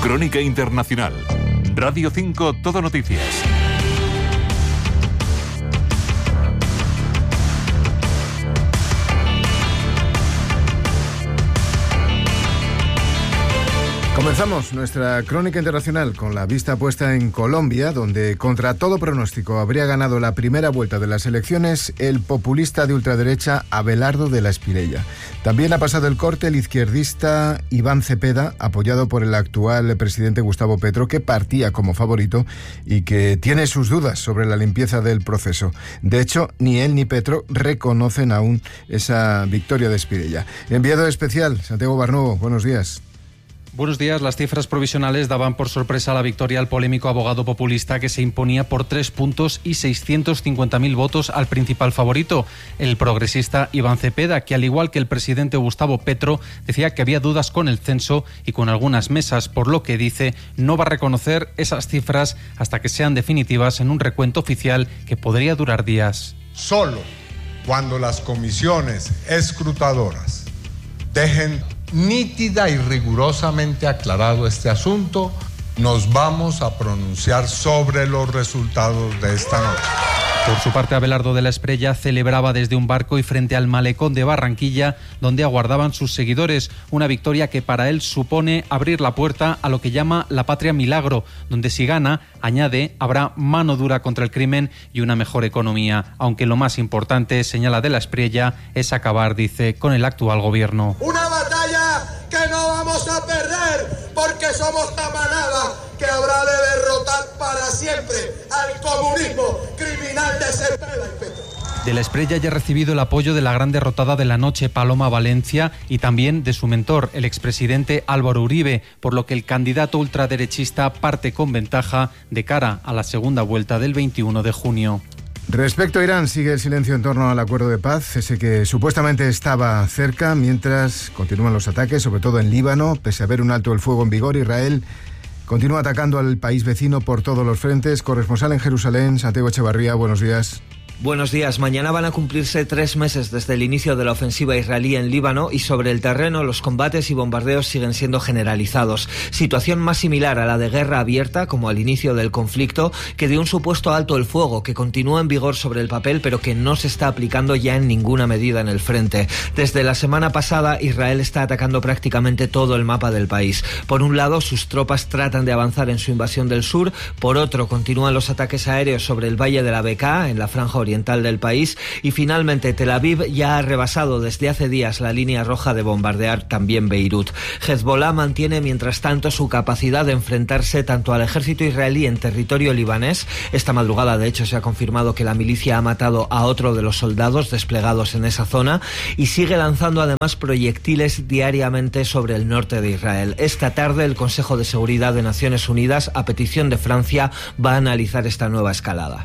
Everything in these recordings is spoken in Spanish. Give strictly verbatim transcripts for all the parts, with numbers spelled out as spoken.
Crónica Internacional. Radio cinco Todo Noticias. Comenzamos nuestra crónica internacional con la vista puesta en Colombia, donde contra todo pronóstico habría ganado la primera vuelta de las elecciones el populista de ultraderecha Abelardo de la Espriella. También ha pasado el corte el izquierdista Iván Cepeda, apoyado por el actual presidente Gustavo Petro, que partía como favorito y que tiene sus dudas sobre la limpieza del proceso. De hecho, ni él ni Petro reconocen aún esa victoria de Espriella. Enviado especial, Santiago Barnuevo, buenos días. Buenos días. Las cifras provisionales daban por sorpresa la victoria al polémico abogado populista, que se imponía por tres puntos y seiscientos cincuenta mil votos al principal favorito, el progresista Iván Cepeda, que al igual que el presidente Gustavo Petro decía que había dudas con el censo y con algunas mesas, por lo que dice no va a reconocer esas cifras hasta que sean definitivas en un recuento oficial que podría durar días. Solo cuando las comisiones escrutadoras dejen nítida y rigurosamente aclarado este asunto, nos vamos a pronunciar sobre los resultados de esta noche. Por su parte, Abelardo de la Espriella celebraba desde un barco y frente al malecón de Barranquilla, donde aguardaban sus seguidores, una victoria que para él supone abrir la puerta a lo que llama la patria milagro, donde si gana, añade, habrá mano dura contra el crimen y una mejor economía, aunque lo más importante, señala de la Espriella, es acabar, dice, con el actual gobierno. Una batalla que no vamos a perder, porque somos la manada que habrá de derrotar para siempre al comunismo criminal de Cepeda y Petro. De la Espriella ya ha recibido el apoyo de la gran derrotada de la noche, Paloma Valencia, y también de su mentor, el expresidente Álvaro Uribe, por lo que el candidato ultraderechista parte con ventaja de cara a la segunda vuelta del veintiuno de junio. Respecto a Irán, sigue el silencio en torno al acuerdo de paz, ese que supuestamente estaba cerca, mientras continúan los ataques, sobre todo en Líbano. Pese a haber un alto el fuego en vigor, Israel continúa atacando al país vecino por todos los frentes. Corresponsal en Jerusalén, Santiago Echevarría, buenos días. Buenos días. Mañana van a cumplirse tres meses desde el inicio de la ofensiva israelí en Líbano y sobre el terreno los combates y bombardeos siguen siendo generalizados. Situación más similar a la de guerra abierta, como al inicio del conflicto, que de un supuesto alto el fuego que continúa en vigor sobre el papel pero que no se está aplicando ya en ninguna medida en el frente. Desde la semana pasada, Israel está atacando prácticamente todo el mapa del país. Por un lado, sus tropas tratan de avanzar en su invasión del sur. Por otro, continúan los ataques aéreos sobre el valle de la Bekaa, en la franja oriental del país, y finalmente Tel Aviv ya ha rebasado desde hace días la línea roja de bombardear también Beirut. Hezbollah mantiene mientras tanto su capacidad de enfrentarse tanto al ejército israelí en territorio libanés. Esta madrugada de hecho se ha confirmado que la milicia ha matado a otro de los soldados desplegados en esa zona y sigue lanzando además proyectiles diariamente sobre el norte de Israel. Esta tarde el Consejo de Seguridad de Naciones Unidas, a petición de Francia, va a analizar esta nueva escalada.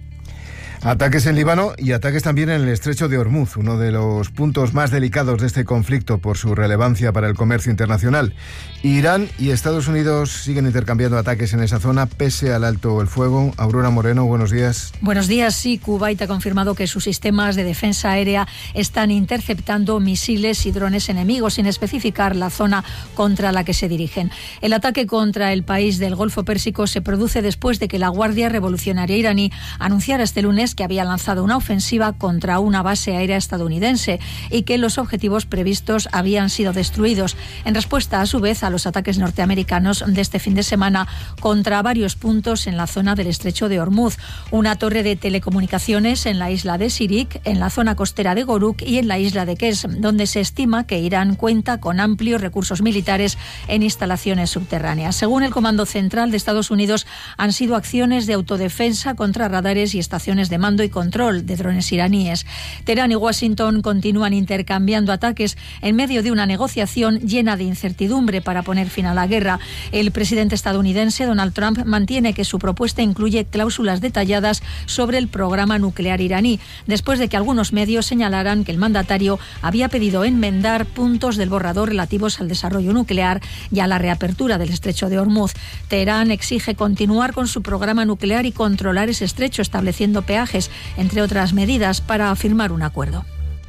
Ataques en Líbano y ataques también en el estrecho de Hormuz, uno de los puntos más delicados de este conflicto por su relevancia para el comercio internacional. Irán y Estados Unidos siguen intercambiando ataques en esa zona pese al alto el fuego. Aurora Moreno, buenos días. Buenos días. Sí, Kuwait ha confirmado que sus sistemas de defensa aérea están interceptando misiles y drones enemigos, sin especificar la zona contra la que se dirigen. El ataque contra el país del Golfo Pérsico se produce después de que la Guardia Revolucionaria iraní anunciara este lunes que había lanzado una ofensiva contra una base aérea estadounidense y que los objetivos previstos habían sido destruidos, en respuesta a su vez a los ataques norteamericanos de este fin de semana contra varios puntos en la zona del estrecho de Hormuz, una torre de telecomunicaciones en la isla de Sirik, en la zona costera de Goruk y en la isla de Kes, donde se estima que Irán cuenta con amplios recursos militares en instalaciones subterráneas. Según el Comando Central de Estados Unidos, han sido acciones de autodefensa contra radares y estaciones de mando y control de drones iraníes. Teherán y Washington continúan intercambiando ataques en medio de una negociación llena de incertidumbre para poner fin a la guerra. El presidente estadounidense Donald Trump mantiene que su propuesta incluye cláusulas detalladas sobre el programa nuclear iraní, después de que algunos medios señalaran que el mandatario había pedido enmendar puntos del borrador relativos al desarrollo nuclear y a la reapertura del estrecho de Hormuz. Teherán exige continuar con su programa nuclear y controlar ese estrecho, estableciendo peajes, entre otras medidas, para firmar un acuerdo.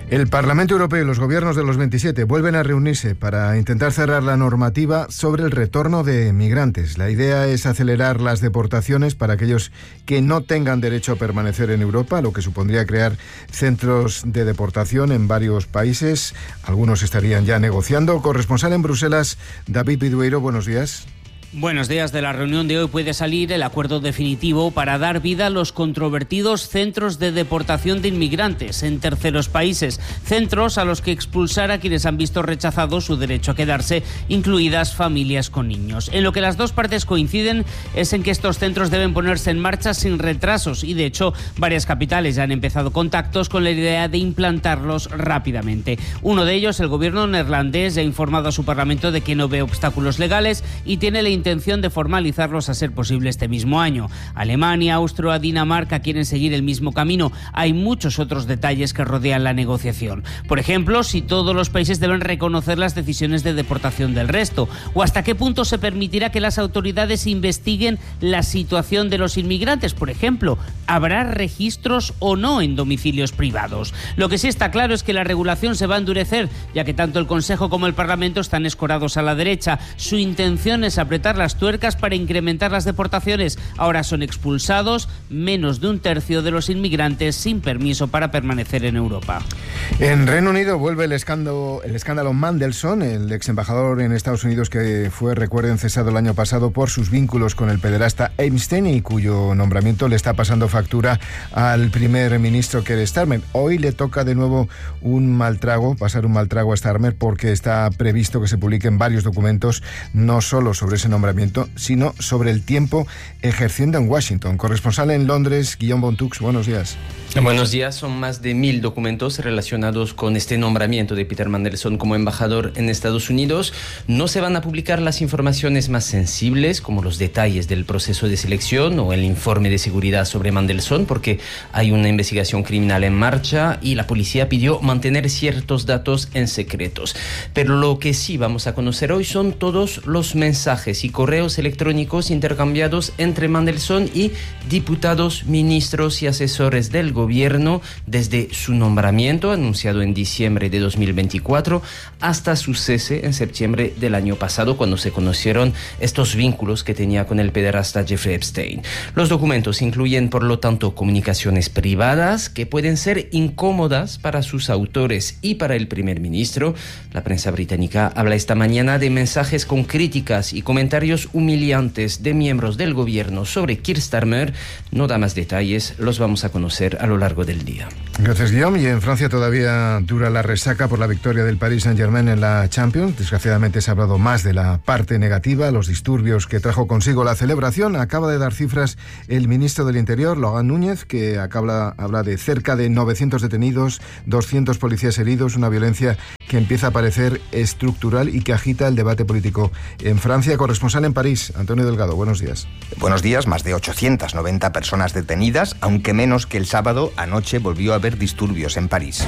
El Parlamento Europeo y los gobiernos de los veintisiete vuelven a reunirse para intentar cerrar la normativa sobre el retorno de migrantes. La idea es acelerar las deportaciones para aquellos que no tengan derecho a permanecer en Europa, lo que supondría crear centros de deportación en varios países. Algunos estarían ya negociando. Corresponsal en Bruselas, David Bidueiro, buenos días. Buenos días. De la reunión de hoy puede salir el acuerdo definitivo para dar vida a los controvertidos centros de deportación de inmigrantes en terceros países, centros a los que expulsar a quienes han visto rechazado su derecho a quedarse, incluidas familias con niños. En lo que las dos partes coinciden es en que estos centros deben ponerse en marcha sin retrasos y, de hecho, varias capitales ya han empezado contactos con la idea de implantarlos rápidamente. Uno de ellos, el gobierno neerlandés, ya ha informado a su parlamento de que no ve obstáculos legales y tiene la intención de formalizarlos a ser posible este mismo año. Alemania, Austria, Dinamarca quieren seguir el mismo camino. Hay muchos otros detalles que rodean la negociación. Por ejemplo, si todos los países deben reconocer las decisiones de deportación del resto, o hasta qué punto se permitirá que las autoridades investiguen la situación de los inmigrantes. Por ejemplo, ¿habrá registros o no en domicilios privados? Lo que sí está claro es que la regulación se va a endurecer, ya que tanto el Consejo como el Parlamento están escorados a la derecha. Su intención es apretar las tuercas para incrementar las deportaciones. Ahora son expulsados menos de un tercio de los inmigrantes sin permiso para permanecer en Europa. En Reino Unido vuelve el escándalo, el escándalo Mandelson, el ex embajador en Estados Unidos que fue, recuerden, cesado el año pasado por sus vínculos con el pederasta Epstein y cuyo nombramiento le está pasando factura al primer ministro Keir Starmer. Hoy le toca de nuevo un mal trago, pasar un mal trago a Starmer, porque está previsto que se publiquen varios documentos, no solo sobre ese nombramiento, sino sobre el tiempo ejerciendo en Washington. Corresponsal en Londres, Guillaume Bontux, buenos días. Buenos días. Son más de mil documentos relacionados con este nombramiento de Peter Mandelson como embajador en Estados Unidos. No se van a publicar las informaciones más sensibles, como los detalles del proceso de selección o el informe de seguridad sobre Mandelson, porque hay una investigación criminal en marcha y la policía pidió mantener ciertos datos en secretos. Pero lo que sí vamos a conocer hoy son todos los mensajes y correos electrónicos intercambiados entre Mandelson y diputados, ministros y asesores del gobierno desde su nombramiento, anunciado en diciembre de dos mil veinticuatro, hasta su cese en septiembre del año pasado, cuando se conocieron estos vínculos que tenía con el pederasta Jeffrey Epstein. Los documentos incluyen, por lo tanto, comunicaciones privadas que pueden ser incómodas para sus autores y para el primer ministro. La prensa británica habla esta mañana de mensajes con críticas y comentarios humillantes de miembros del gobierno sobre Keir Starmer. No da más detalles, los vamos a conocer a lo largo del día. Gracias, Guillaume. Y en Francia todavía dura la resaca por la victoria del Paris Saint-Germain en la Champions. Desgraciadamente se ha hablado más de la parte negativa, los disturbios que trajo consigo la celebración. Acaba de dar cifras el ministro del Interior, Laurent Núñez, que acaba, habla de cerca de novecientos detenidos, doscientos policías heridos, una violencia que empieza a parecer estructural y que agita el debate político en Francia. Corresponsal en París, Antonio Delgado, buenos días. Buenos días. Más de ochocientas noventa personas detenidas, aunque menos que el sábado. Anoche volvió a haber disturbios en París.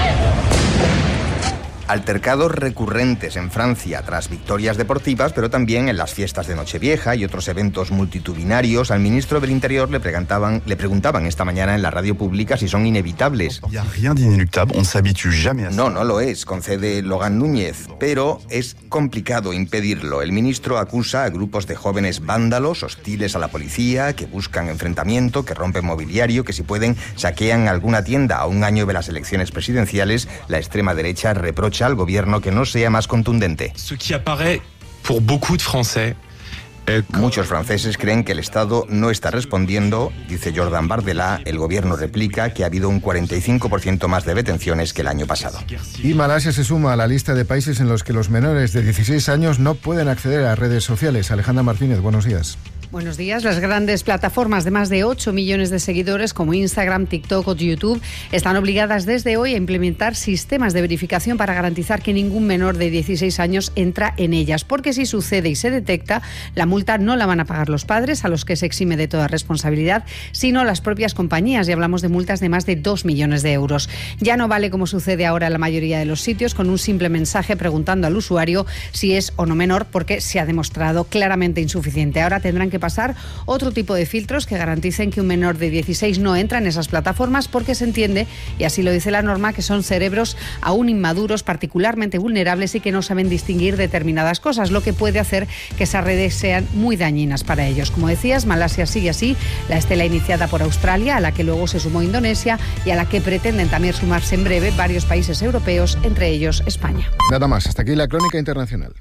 Altercados recurrentes en Francia tras victorias deportivas, pero también en las fiestas de Nochevieja y otros eventos multitudinarios. Al ministro del Interior le preguntaban, le preguntaban esta mañana en la radio pública si son inevitables. No, no lo es, concede Laurent Núñez, pero es complicado impedirlo. El ministro acusa a grupos de jóvenes vándalos, hostiles a la policía, que buscan enfrentamiento, que rompen mobiliario, que si pueden saquean alguna tienda. A un año de las elecciones presidenciales, la extrema derecha reprocha al gobierno que no sea más contundente. Muchos franceses creen que el Estado no está respondiendo, dice Jordan Bardella. El gobierno replica que ha habido un cuarenta y cinco por ciento más de detenciones que el año pasado. Y Malasia se suma a la lista de países en los que los menores de dieciséis años no pueden acceder a redes sociales. Alejandra Martínez, buenos días. Buenos días. Las grandes plataformas de más de ocho millones de seguidores como Instagram, TikTok o YouTube están obligadas desde hoy a implementar sistemas de verificación para garantizar que ningún menor de dieciséis años entra en ellas, porque si sucede y se detecta, la multa no la van a pagar los padres, a los que se exime de toda responsabilidad, sino las propias compañías, y hablamos de multas de más de dos millones de euros. Ya no vale, como sucede ahora en la mayoría de los sitios, con un simple mensaje preguntando al usuario si es o no menor, porque se ha demostrado claramente insuficiente. Ahora tendrán que pasar otro tipo de filtros que garanticen que un menor de dieciséis no entra en esas plataformas, porque se entiende, y así lo dice la norma, que son cerebros aún inmaduros, particularmente vulnerables y que no saben distinguir determinadas cosas, lo que puede hacer que esas redes sean muy dañinas para ellos. Como decías, Malasia sigue así la estela iniciada por Australia, a la que luego se sumó Indonesia y a la que pretenden también sumarse en breve varios países europeos, entre ellos España. Nada más, hasta aquí la crónica internacional.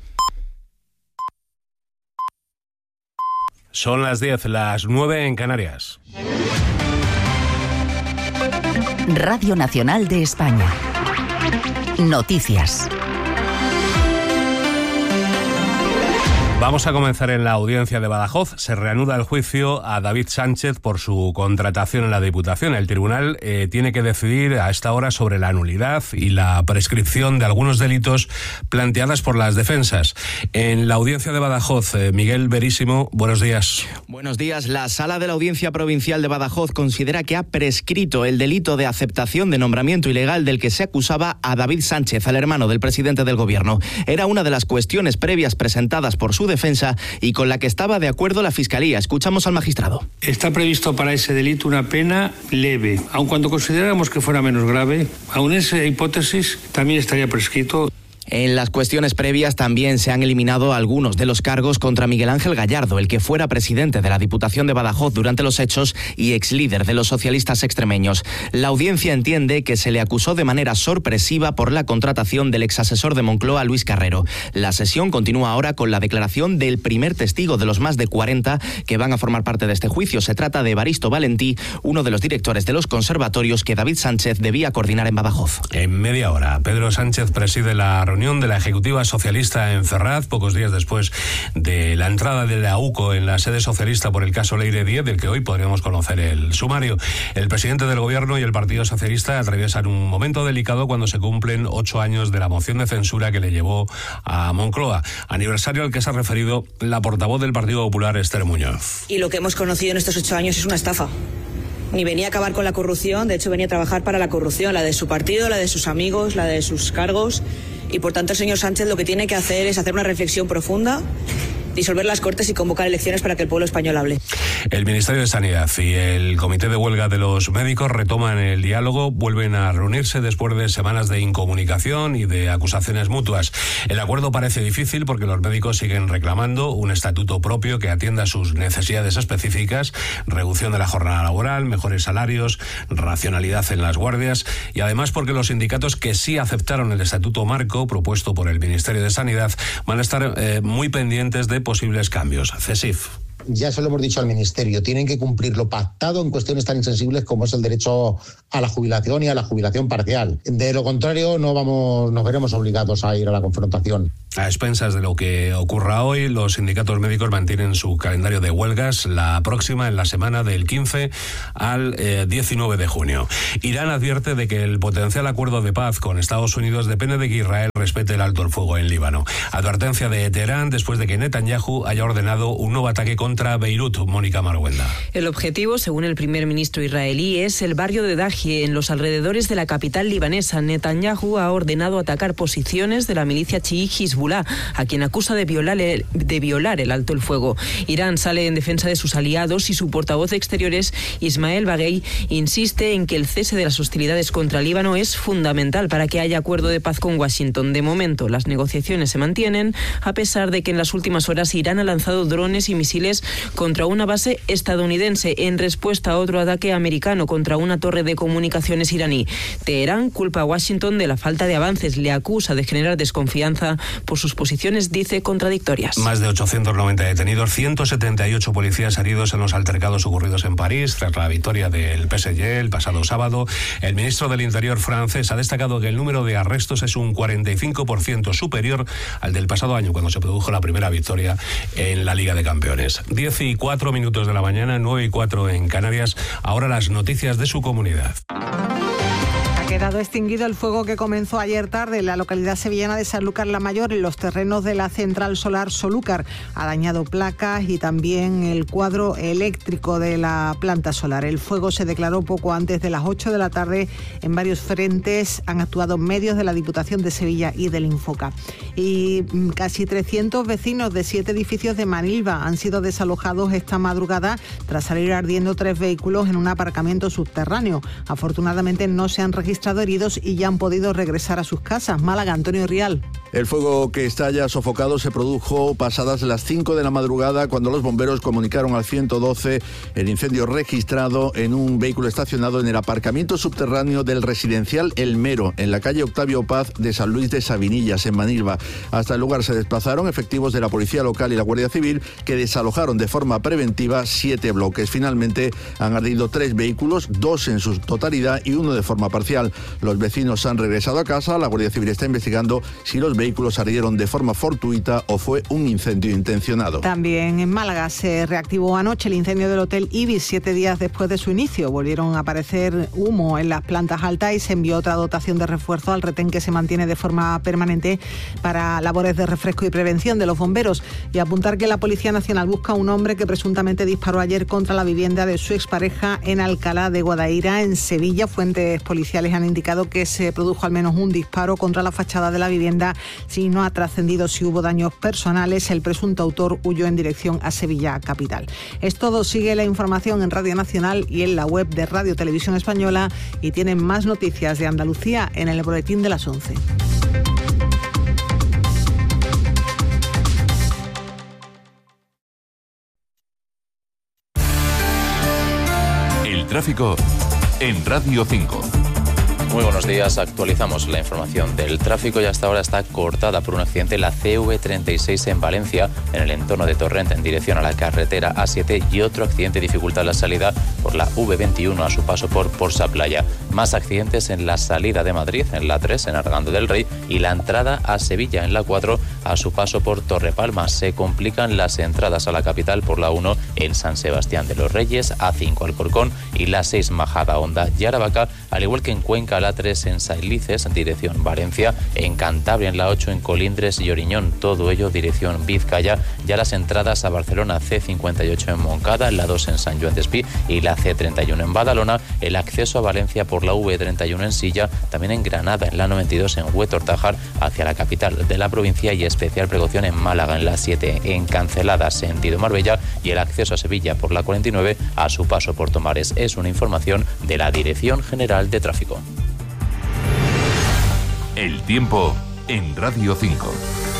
Son las diez, las nueve en Canarias. Radio Nacional de España. Noticias. Vamos a comenzar en la audiencia de Badajoz. Se reanuda el juicio a David Sánchez por su contratación en la Diputación. El tribunal eh, tiene que decidir a esta hora sobre la nulidad y la prescripción de algunos delitos planteadas por las defensas. En la audiencia de Badajoz, eh, Miguel Verísimo, buenos días. Buenos días. La Sala de la Audiencia Provincial de Badajoz considera que ha prescrito el delito de aceptación de nombramiento ilegal del que se acusaba a David Sánchez, al hermano del presidente del Gobierno. Era una de las cuestiones previas presentadas por su defensa y con la que estaba de acuerdo la Fiscalía. Escuchamos al magistrado. Está previsto para ese delito una pena leve, aun cuando consideráramos que fuera menos grave, aun esa hipótesis también estaría prescrito. En las cuestiones previas también se han eliminado algunos de los cargos contra Miguel Ángel Gallardo, el que fuera presidente de la Diputación de Badajoz durante los hechos y ex líder de los socialistas extremeños. La audiencia entiende que se le acusó de manera sorpresiva por la contratación del ex asesor de Moncloa, Luis Carrero. La sesión continúa ahora con la declaración del primer testigo de los más de cuarenta que van a formar parte de este juicio. Se trata de Evaristo Valentí, uno de los directores de los conservatorios que David Sánchez debía coordinar en Badajoz. En media hora, Pedro Sánchez preside la reunión de la Ejecutiva Socialista en Ferraz, pocos días después de la entrada de la U C O en la sede socialista por el caso Leire diez, del que hoy podríamos conocer el sumario. El presidente del Gobierno y el Partido Socialista atraviesan un momento delicado cuando se cumplen ocho años de la moción de censura que le llevó a Moncloa, aniversario al que se ha referido la portavoz del Partido Popular, Esther Muñoz. Y lo que hemos conocido en estos ocho años es una estafa. Ni venía a acabar con la corrupción, de hecho venía a trabajar para la corrupción, la de su partido, la de sus amigos, la de sus cargos. Y por tanto el señor Sánchez lo que tiene que hacer es hacer una reflexión profunda, disolver las Cortes y convocar elecciones para que el pueblo español hable. El Ministerio de Sanidad y el Comité de Huelga de los Médicos retoman el diálogo, vuelven a reunirse después de semanas de incomunicación y de acusaciones mutuas. El acuerdo parece difícil porque los médicos siguen reclamando un estatuto propio que atienda sus necesidades específicas, reducción de la jornada laboral, mejores salarios, racionalidad en las guardias y además porque los sindicatos que sí aceptaron el estatuto marco propuesto por el Ministerio de Sanidad van a estar eh, muy pendientes de posibles cambios. CESIF. Ya se lo hemos dicho al Ministerio, tienen que cumplir lo pactado en cuestiones tan insensibles como es el derecho a la jubilación y a la jubilación parcial. De lo contrario, no vamos, nos veremos obligados a ir a la confrontación. A expensas de lo que ocurra hoy, los sindicatos médicos mantienen su calendario de huelgas, la próxima en la semana del quince al eh, diecinueve de junio. Irán advierte de que el potencial acuerdo de paz con Estados Unidos depende de que Israel respete el alto el fuego en Líbano. Advertencia de Teherán después de que Netanyahu haya ordenado un nuevo ataque contra Beirut. Mónica Marguenda. El objetivo, según el primer ministro israelí, es el barrio de Dahie, en los alrededores de la capital libanesa. Netanyahu ha ordenado atacar posiciones de la milicia chií Hezbollah, a quien acusa de violar, el, de violar el alto el fuego. Irán sale en defensa de sus aliados y su portavoz de Exteriores, Ismael Baghei, insiste en que el cese de las hostilidades contra Líbano es fundamental para que haya acuerdo de paz con Washington. De momento, las negociaciones se mantienen, a pesar de que en las últimas horas Irán ha lanzado drones y misiles contra una base estadounidense en respuesta a otro ataque americano contra una torre de comunicaciones iraní. Teherán culpa a Washington de la falta de avances, le acusa de generar desconfianza por sus posiciones, dice, contradictorias. Más de ochocientos noventa detenidos, ciento setenta y ocho policías heridos en los altercados ocurridos en París tras la victoria del P S G el pasado sábado. El ministro del Interior francés ha destacado que el número de arrestos es un cuarenta y cinco por ciento superior al del pasado año, cuando se produjo la primera victoria en la Liga de Campeones. diez y cuatro minutos de la mañana, nueve y cuatro en Canarias. Ahora las noticias de su comunidad. quedado extinguido el fuego que comenzó ayer tarde en la localidad sevillana de Sanlúcar la Mayor, en los terrenos de la central solar Solúcar. Ha dañado placas y también el cuadro eléctrico de la planta solar. El fuego se declaró poco antes de las ocho de la tarde en varios frentes. Han actuado medios de la Diputación de Sevilla y del Infoca. Y casi trescientos vecinos de siete edificios de Manilva han sido desalojados esta madrugada tras salir ardiendo tres vehículos en un aparcamiento subterráneo. Afortunadamente no se han registrado heridos y ya han podido regresar a sus casas. Málaga, Antonio Rial. El fuego que está ya sofocado se produjo pasadas las cinco de la madrugada cuando los bomberos comunicaron al ciento doce el incendio registrado en un vehículo estacionado en el aparcamiento subterráneo del residencial El Mero, en la calle Octavio Paz de San Luis de Sabinillas, en Manilva. Hasta el lugar se desplazaron efectivos de la Policía Local y la Guardia Civil, que desalojaron de forma preventiva siete bloques. Finalmente han ardido tres vehículos, dos en su totalidad y uno de forma parcial. Los vecinos han regresado a casa. La Guardia Civil está investigando si los vehículos ardieron de forma fortuita o fue un incendio intencionado. También en Málaga se reactivó anoche el incendio del Hotel Ibis, siete días después de su inicio. Volvieron a aparecer humo en las plantas altas y se envió otra dotación de refuerzo al retén que se mantiene de forma permanente para labores de refresco y prevención de los bomberos. Y apuntar que la Policía Nacional busca a un hombre que presuntamente disparó ayer contra la vivienda de su expareja en Alcalá de Guadaira, en Sevilla. Fuentes policiales han indicado que se produjo al menos un disparo contra la fachada de la vivienda. Si no ha trascendido si hubo daños personales, el presunto autor huyó en dirección a Sevilla capital. Es todo. Sigue la información en Radio Nacional y en la web de Radio Televisión Española, y tienen más noticias de Andalucía en el boletín de las once. El tráfico en Radio cinco. Muy buenos días, actualizamos la información del tráfico y hasta ahora está cortada por un accidente la C V treinta y seis en Valencia, en el entorno de Torrent en dirección a la carretera A siete, y otro accidente dificulta la salida por la V veintiuno a su paso por Porsa Playa. Más accidentes en la salida de Madrid, en la tres en Argando del Rey, y la entrada a Sevilla en la cuatro a su paso por Torrepalma. Se complican las entradas a la capital por la uno en San Sebastián de los Reyes, A cinco Alcorcón y la seis Majada Honda y Aravaca, al igual que en Cuenca la tres en Sailices, dirección Valencia, en Cantabria en la ocho en Colindres y Oriñón, todo ello dirección Vizcaya. Ya las entradas a Barcelona, C cincuenta y ocho en Moncada, la dos en San Joan Despí y la C treinta y uno en Badalona. El acceso a Valencia por la V treinta y uno en Silla, también en Granada en la noventa y dos en Huetortájar hacia la capital de la provincia, y especial precaución en Málaga en la siete en Cancelada sentido Marbella, y el acceso a Sevilla por la cuarenta y nueve a su paso por Tomares. Es una información de la Dirección General de Tráfico. El tiempo en Radio cinco.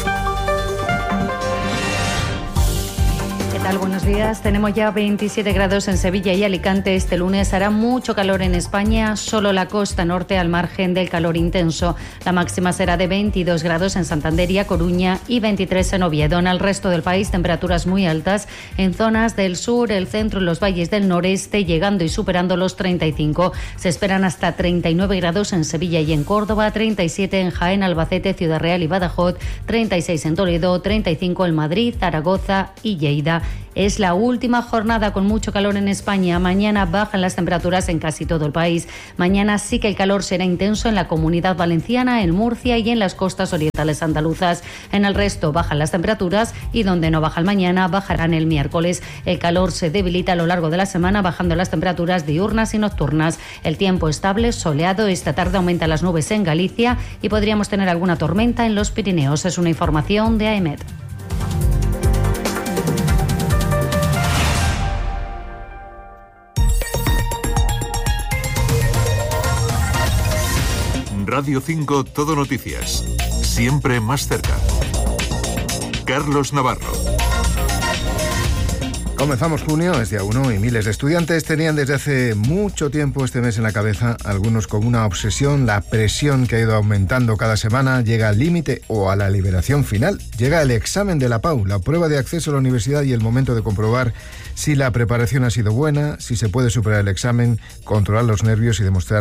¿Qué tal? Buenos días. Tenemos ya veintisiete grados en Sevilla y Alicante. Este lunes hará mucho calor en España, solo la costa norte al margen del calor intenso. La máxima será de veintidós grados en Santander y A Coruña y veintitrés en Oviedo. En el resto del país, temperaturas muy altas en zonas del sur, el centro y los valles del noreste, llegando y superando los treinta y cinco. Se esperan hasta treinta y nueve grados en Sevilla y en Córdoba, treinta y siete en Jaén, Albacete, Ciudad Real y Badajoz, treinta y seis en Toledo, treinta y cinco en Madrid, Zaragoza y Lleida. Es la última jornada con mucho calor en España. Mañana bajan las temperaturas en casi todo el país. Mañana sí que el calor será intenso en la Comunidad Valenciana, en Murcia y en las costas orientales andaluzas. En el resto bajan las temperaturas y donde no bajan mañana, bajarán el miércoles. El calor se debilita a lo largo de la semana, bajando las temperaturas diurnas y nocturnas. El tiempo estable, soleado. Esta tarde aumentan las nubes en Galicia y podríamos tener alguna tormenta en los Pirineos. Es una información de AEMET. Radio cinco Todo Noticias. Siempre más cerca. Carlos Navarro. Comenzamos junio, es día uno, y miles de estudiantes tenían desde hace mucho tiempo este mes en la cabeza, algunos con una obsesión. La presión que ha ido aumentando cada semana llega al límite o a la liberación final. Llega el examen de la P A U, la prueba de acceso a la universidad, y el momento de comprobar si la preparación ha sido buena, si se puede superar el examen, controlar los nervios y demostrar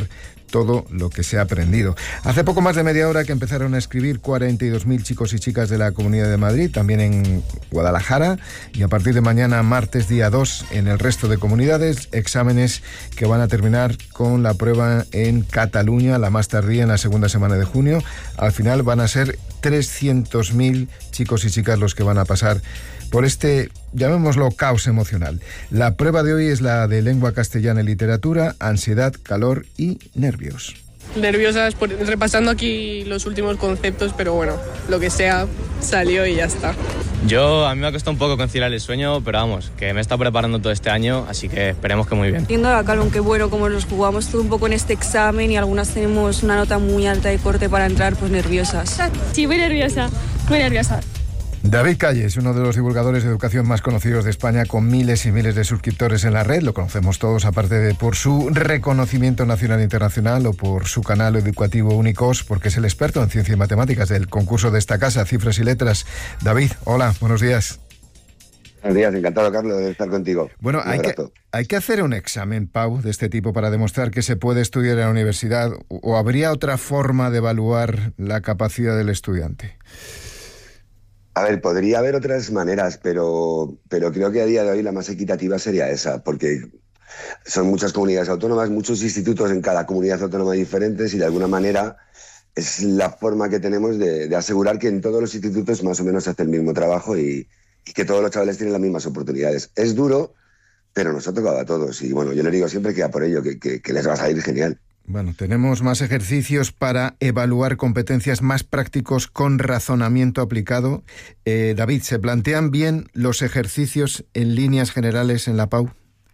todo lo que se ha aprendido. Hace poco más de media hora que empezaron a escribir cuarenta y dos mil chicos y chicas de la Comunidad de Madrid, también en Guadalajara, y a partir de mañana, martes día dos, en el resto de comunidades, exámenes que van a terminar con la prueba en Cataluña, la más tardía, en la segunda semana de junio. Al final van a ser trescientos mil chicos y chicas los que van a pasar por este, llamémoslo, caos emocional. La prueba de hoy es la de lengua castellana y literatura, ansiedad, calor y nervios. Nerviosas por, repasando aquí los últimos conceptos, pero bueno, lo que sea, salió y ya está. Yo, a mí me ha costado un poco conciliar el sueño, pero vamos, que me he estado preparando todo este año, así que esperemos que muy bien. Entiendo la calma, aunque bueno, como nos jugamos todo un poco en este examen y algunas tenemos una nota muy alta de corte para entrar, pues nerviosas. Sí, muy nerviosa, muy nerviosa. David Calle es uno de los divulgadores de educación más conocidos de España, con miles y miles de suscriptores en la red. Lo conocemos todos, aparte de por su reconocimiento nacional e internacional o por su canal educativo Unicos, porque es el experto en ciencia y matemáticas del concurso de esta casa, Cifras y Letras. David, hola, buenos días. Buenos días, encantado, Carlos, de estar contigo. Bueno, hay que, hay que hacer un examen, Pau, de este tipo para demostrar que se puede estudiar en la universidad, o habría otra forma de evaluar la capacidad del estudiante. A ver, podría haber otras maneras, pero, pero creo que a día de hoy la más equitativa sería esa, porque son muchas comunidades autónomas, muchos institutos en cada comunidad autónoma diferentes, y de alguna manera es la forma que tenemos de, de asegurar que en todos los institutos más o menos se hace el mismo trabajo y, y que todos los chavales tienen las mismas oportunidades. Es duro, pero nos ha tocado a todos, y bueno, yo les digo siempre que a por ello, que, que, que les va a salir genial. Bueno, tenemos más ejercicios para evaluar competencias, más prácticos con razonamiento aplicado. Eh, David, ¿se plantean bien los ejercicios en líneas generales en la Pau?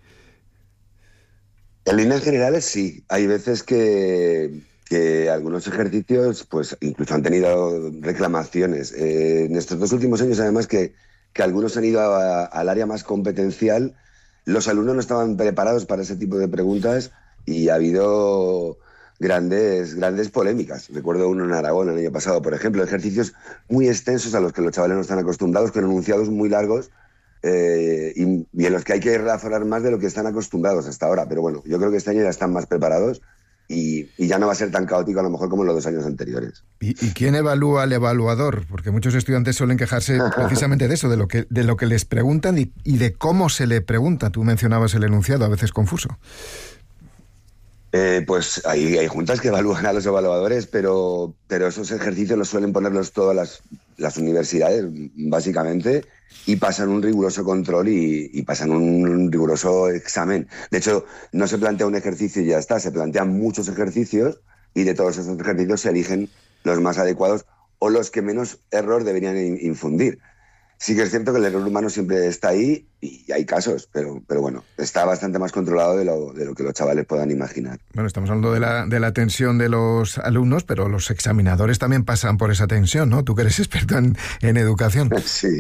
En líneas generales sí. Hay veces que, que algunos ejercicios pues incluso han tenido reclamaciones. Eh, en estos dos últimos años, además, que, que algunos han ido a, al área más competencial, los alumnos no estaban preparados para ese tipo de preguntas. Y ha habido grandes, grandes polémicas. Recuerdo uno en Aragón el año pasado, por ejemplo, ejercicios muy extensos a los que los chavales no están acostumbrados, con enunciados muy largos eh, y, y en los que hay que razonar más de lo que están acostumbrados hasta ahora. Pero bueno, yo creo que este año ya están más preparados y, y ya no va a ser tan caótico a lo mejor como en los dos años anteriores. ¿Y, y quién evalúa al evaluador? Porque muchos estudiantes suelen quejarse precisamente de eso, de lo que, de lo que les preguntan y, y de cómo se le pregunta. Tú mencionabas el enunciado, a veces confuso. Eh, pues hay, hay juntas que evalúan a los evaluadores, pero, pero esos ejercicios los suelen ponerlos todas las, las universidades, básicamente, y pasan un riguroso control y, y pasan un riguroso examen. De hecho, no se plantea un ejercicio y ya está, se plantean muchos ejercicios y de todos esos ejercicios se eligen los más adecuados o los que menos error deberían infundir. Sí que es cierto que el error humano siempre está ahí y hay casos, pero, pero bueno, está bastante más controlado de lo, de lo que los chavales puedan imaginar. Bueno, estamos hablando de la, de la tensión de los alumnos, pero los examinadores también pasan por esa tensión, ¿no? Tú que eres experto en, en educación. Sí.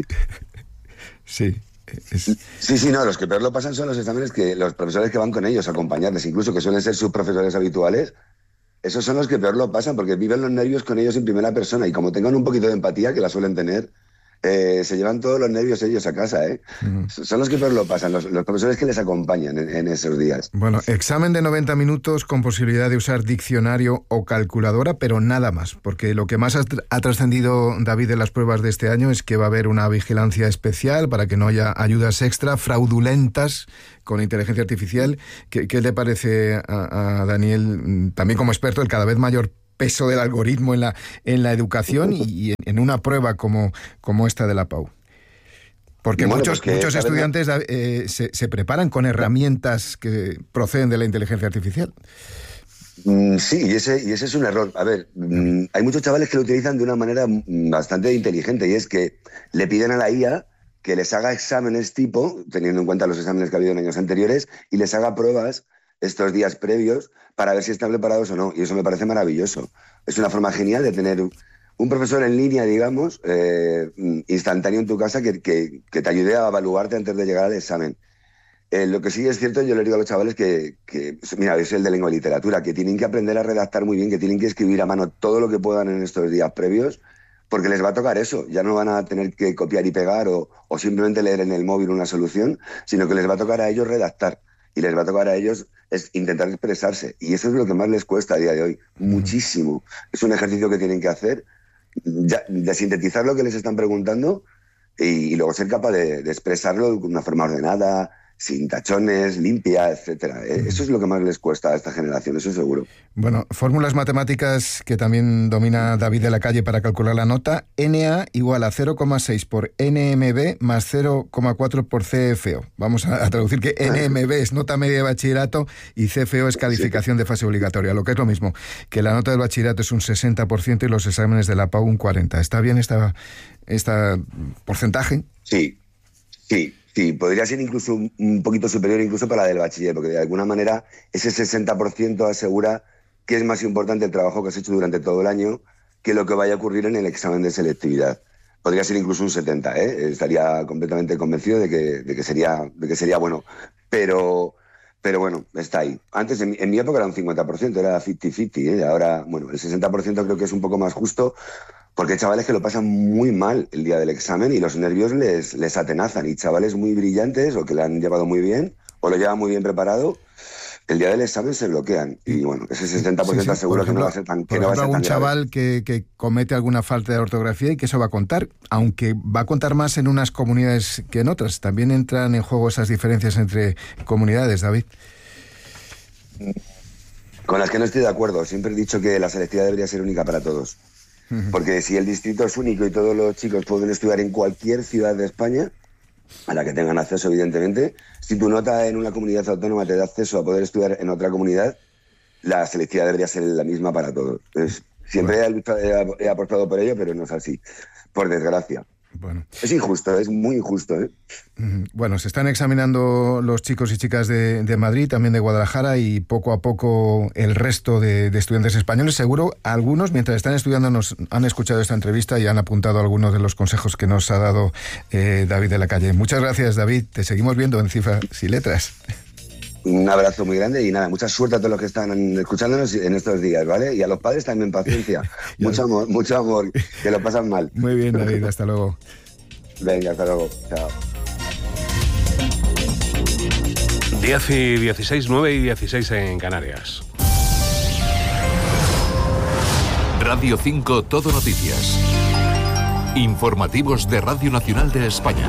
Sí. Es... Sí, sí, no, los que peor lo pasan son los exámenes, que los profesores que van con ellos a acompañarles, incluso que suelen ser sus profesores habituales. Esos son los que peor lo pasan porque viven los nervios con ellos en primera persona y como tengan un poquito de empatía, que la suelen tener, Eh, se llevan todos los nervios ellos a casa, ¿eh? Uh-huh. Son los que peor lo pasan, los, los profesores que les acompañan en, en esos días. Bueno, examen de noventa minutos con posibilidad de usar diccionario o calculadora, pero nada más, porque lo que más ha, ha trascendido, David, de las pruebas de este año es que va a haber una vigilancia especial para que no haya ayudas extra fraudulentas con inteligencia artificial. ¿Qué, qué le parece a, a Daniel, también como experto, el cada vez mayor peso del algoritmo en la en la educación y, y en una prueba como, como esta de la Pau? Porque bueno, muchos, pues muchos estudiantes eh, se, se preparan con herramientas que proceden de la inteligencia artificial. Mm, sí, y ese, y ese es un error. A ver, mm, hay muchos chavales que lo utilizan de una manera bastante inteligente, y es que le piden a la I A que les haga exámenes tipo, teniendo en cuenta los exámenes que ha habido en años anteriores, y les haga pruebas estos días previos para ver si están preparados o no. Y eso me parece maravilloso. Es una forma genial de tener un profesor en línea, digamos, eh, instantáneo en tu casa que, que, que te ayude a evaluarte antes de llegar al examen. Eh, lo que sí es cierto, yo le digo a los chavales que, que, mira, es el de lengua y literatura, que tienen que aprender a redactar muy bien, que tienen que escribir a mano todo lo que puedan en estos días previos, porque les va a tocar eso. Ya no van a tener que copiar y pegar o, o simplemente leer en el móvil una solución, sino que les va a tocar a ellos redactar. y les va a tocar a ellos es intentar expresarse. Y eso es lo que más les cuesta a día de hoy, muchísimo. Es un ejercicio que tienen que hacer, ya, de sintetizar lo que les están preguntando y, y luego ser capaz de, de expresarlo de una forma ordenada, sin tachones, limpia, etcétera. Eso es lo que más les cuesta a esta generación, eso seguro. Bueno, fórmulas matemáticas que también domina David de la Calle para calcular la nota. N A igual a cero coma seis por N M B más cero coma cuatro por C F O. Vamos a, a traducir que N M B es nota media de bachillerato y C F O es calificación sí. de fase obligatoria, lo que es lo mismo, que la nota del bachillerato es un sesenta por ciento y los exámenes de la P A U un cuarenta por ciento. ¿Está bien esta, esta porcentaje? Sí, sí. Sí, podría ser incluso un, un poquito superior incluso para la del bachiller, porque de alguna manera ese sesenta por ciento asegura que es más importante el trabajo que has hecho durante todo el año que lo que vaya a ocurrir en el examen de selectividad. Podría ser incluso un setenta por ciento, ¿eh? Estaría completamente convencido de que, de que, sería, de que sería bueno. Pero, pero bueno, está ahí. Antes, en mi, en mi época era un cincuenta por ciento, era cincuenta cincuenta, ¿eh? Ahora, bueno, el sesenta por ciento creo que es un poco más justo, porque hay chavales que lo pasan muy mal el día del examen y los nervios les, les atenazan. Y chavales muy brillantes o que lo han llevado muy bien o lo llevan muy bien preparado, el día del examen se bloquean. Y bueno, ese sesenta por ciento sí, sí. aseguro que no va a ser tan grave. Por ejemplo, algún chaval que, que comete alguna falta de ortografía y que eso va a contar, aunque va a contar más en unas comunidades que en otras. También entran en juego esas diferencias entre comunidades, David. Con las que no estoy de acuerdo. Siempre he dicho que la selectividad debería ser única para todos. Porque si el distrito es único y todos los chicos pueden estudiar en cualquier ciudad de España, a la que tengan acceso, evidentemente, si tu nota en una comunidad autónoma te da acceso a poder estudiar en otra comunidad, la selectividad debería ser la misma para todos. Entonces, siempre bueno. he, he apostado por ello, pero no es así, por desgracia. Bueno. Es injusto, es muy injusto, ¿eh? Bueno, se están examinando los chicos y chicas de, de Madrid, también de Guadalajara, y poco a poco el resto de, de estudiantes españoles. Seguro algunos, mientras están estudiando, nos han escuchado esta entrevista y han apuntado algunos de los consejos que nos ha dado eh, David de la Calle. Muchas gracias, David. Te seguimos viendo en Cifras y Letras. Un abrazo muy grande y nada, mucha suerte a todos los que están escuchándonos en estos días, ¿vale? Y a los padres también paciencia. Mucho amor, mucho amor, que lo pasan mal. Muy bien, David, hasta luego. Venga, hasta luego. Chao. diez y dieciséis, nueve y dieciséis en Canarias. Radio cinco Todo Noticias. Informativos de Radio Nacional de España.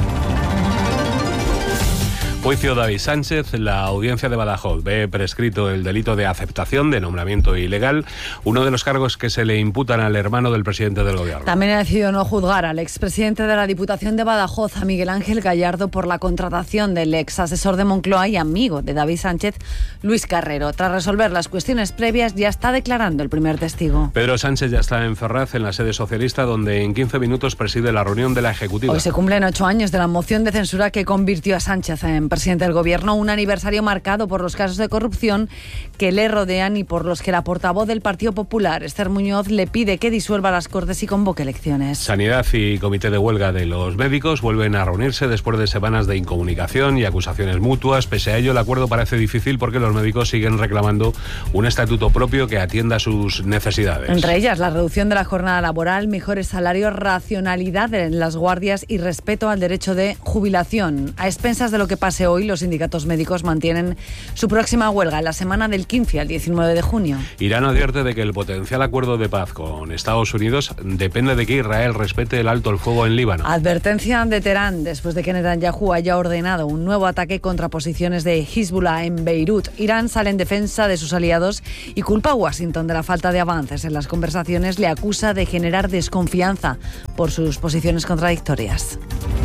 Juicio David Sánchez. La audiencia de Badajoz ve prescrito el delito de aceptación de nombramiento ilegal, uno de los cargos que se le imputan al hermano del presidente del gobierno. También ha decidido no juzgar al expresidente de la Diputación de Badajoz, a Miguel Ángel Gallardo, por la contratación del ex asesor de Moncloa y amigo de David Sánchez, Luis Carrero. Tras resolver las cuestiones previas, ya está declarando el primer testigo. Pedro Sánchez ya está en Ferraz, en la sede socialista, donde en quince minutos preside la reunión de la Ejecutiva. Hoy se cumplen ocho años de la moción de censura que convirtió a Sánchez en presidente del gobierno, un aniversario marcado por los casos de corrupción que le rodean y por los que la portavoz del Partido Popular, Esther Muñoz, le pide que disuelva las Cortes y convoque elecciones. Sanidad y Comité de Huelga de los Médicos vuelven a reunirse después de semanas de incomunicación y acusaciones mutuas. Pese a ello, el acuerdo parece difícil porque los médicos siguen reclamando un estatuto propio que atienda sus necesidades. Entre ellas, la reducción de la jornada laboral, mejores salarios, racionalidad en las guardias y respeto al derecho de jubilación. A expensas de lo que pase hoy, los sindicatos médicos mantienen su próxima huelga en la semana del quince al diecinueve de junio. Irán advierte de que el potencial acuerdo de paz con Estados Unidos depende de que Israel respete el alto el fuego en Líbano. Advertencia de Teherán después de que Netanyahu haya ordenado un nuevo ataque contra posiciones de Hezbollah en Beirut. Irán sale en defensa de sus aliados y culpa a Washington de la falta de avances en las conversaciones. Le acusa de generar desconfianza por sus posiciones contradictorias.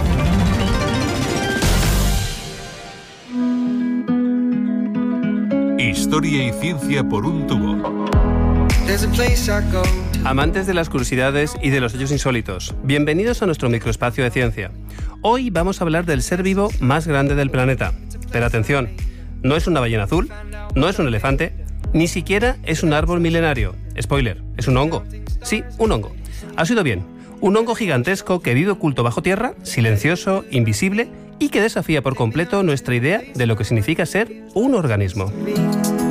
Historia y ciencia por un tubo. Amantes de las curiosidades y de los hechos insólitos, bienvenidos a nuestro microespacio de ciencia. Hoy vamos a hablar del ser vivo más grande del planeta. Pero atención, no es una ballena azul, no es un elefante, ni siquiera es un árbol milenario. Spoiler, es un hongo. Sí, un hongo. Has oído bien, un hongo gigantesco que vive oculto bajo tierra, silencioso, invisible y que desafía por completo nuestra idea de lo que significa ser un organismo.